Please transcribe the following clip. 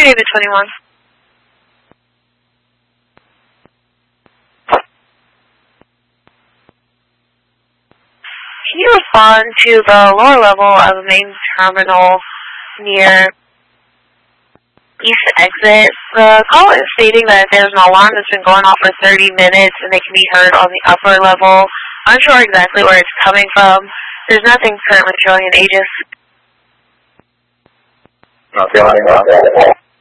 David 21. Can you respond to the lower level of the main terminal near east exit? The call is stating that there's an alarm that's been going off for 30 minutes and they can be heard on the upper level. Unsure exactly where it's coming from. There's nothing currently showing an Aegis. Not feeling